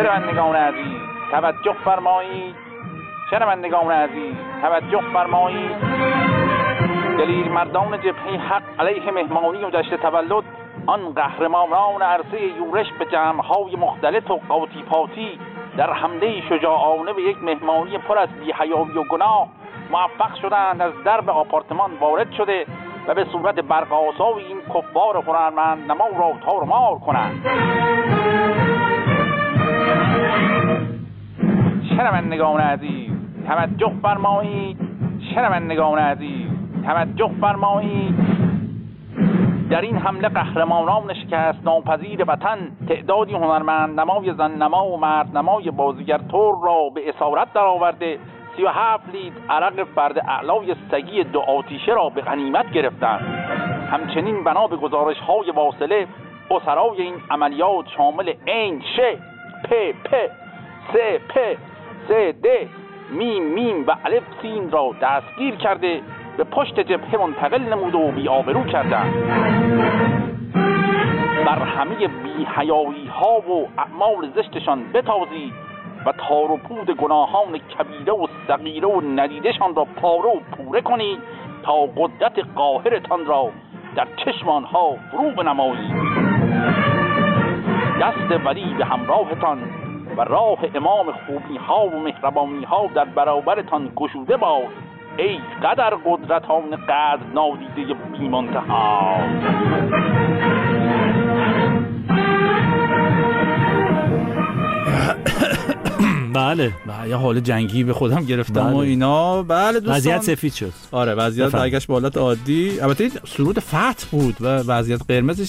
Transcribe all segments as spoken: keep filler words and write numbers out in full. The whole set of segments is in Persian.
شنوندگان عزیز توجه فرمایید، شنوندگان عزیز توجه فرمایید. دلیر مردان جبهه حق علیه مهمانی و جشن تولد آن قهرمانان عرصه یورش به جمع‌های مختلف و قاطی پاتی در حمله شجاعانه به یک مهمانی پر از بی‌حیایی و گناه موفق شدند از درب آپارتمان وارد شده و به صورت برق‌آسای این کفار هنرمند نما را تار و مار کنند. شنوندگان عزیز توجه فرمایید، شنوندگان عزیز توجه فرمایید. در این حمله قهرمانان شکست ناپذیر وطن تعدادی هنرمند نمای زن نما و مرد نمای بازیگر تور را به اسارت درآورده سی و هفت لیتر عرق فرد اعلای سگی دو آتیشه را به غنیمت گرفتند. همچنین بنا به گزارش های واصله اسرای این عملیات شامل این ش پ پ س پ س د میم میم و الف سین را دستگیر کرده به پشت جبهه منتقل نموده و بی‌آبرو کردند. بر همه بی‌حیایی ها و اعمال زشتشان بتازید و تار و پود گناهان کبیره و صغیره و ندیدشان را پاره و پوره کنید تا قدرت قاهرتان را در چشم آنها فرو بنمایید. دست ولی به همراهتان و راه امام خوبی ها و مهربانی ها در برابرتان گشوده باد ای قدر قدرتان قدر نادیده بی منتها. بله بله یه حال جنگی به خودم گرفتم بله. و اینا. بله دوستان وضعیت سفید شد. آره وضعیت برگشت به حالت عادی. البته سرود فتح بود و وضعیت قرمزش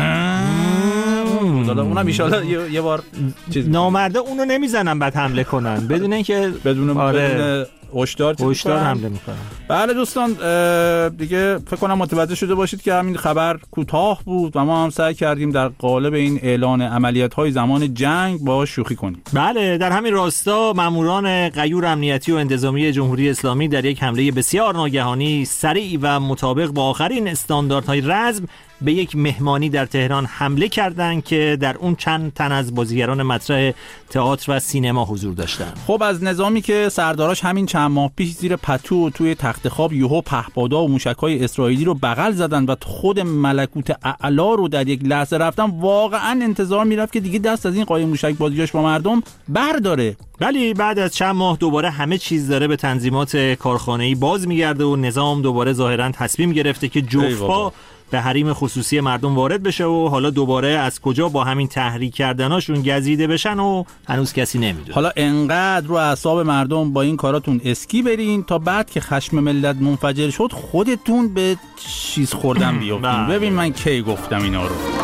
اون حالا اونم ان شاء الله یه بار چیز نامرده اونو نمیزنن بعد حمله کنن بدون اینکه بدون آره. بدون هشدار هشدار حمله میکنن. بله دوستان دیگه فکر کنم متوجه شده باشید که همین خبر کوتاه بود و ما هم سعی کردیم در قالب این اعلان عملیات‌های زمان جنگ با شوخی کنیم. بله در همین راستا ماموران غیور امنیتی و انتظامی جمهوری اسلامی در یک حمله بسیار ناگهانی سریع و مطابق با آخرین استانداردهای رزم به یک مهمانی در تهران حمله کردند که در اون چند تن از بازیگران مطرح تئاتر و سینما حضور داشتند. خب از نظامی که سرداراش همین چند ماه پیش زیر پتو توی تخت خواب یوهو پهپادا و موشک‌های اسرائیلی رو بغل زدن و خود ملکوت اعلی رو در یک لحظه رفتن، واقعا انتظار میرفت که دیگه دست از این قایم موشک بازیاش با مردم برداره. ولی بعد از چند ماه دوباره همه چیز داره به تنظیمات کارخانه‌ای باز میگرده و نظام دوباره ظاهراً تصمیم گرفته که جفت به حریم خصوصی مردم وارد بشه و حالا دوباره از کجا با همین تحریک کردناشون گزیده بشن و هنوز کسی نمیدونه. حالا انقدر رو اعصاب مردم با این کاراتون اسکی برین تا بعد که خشم ملت منفجر شد خودتون به چیز خوردن بیافتین. ببین من کی گفتم اینا رو.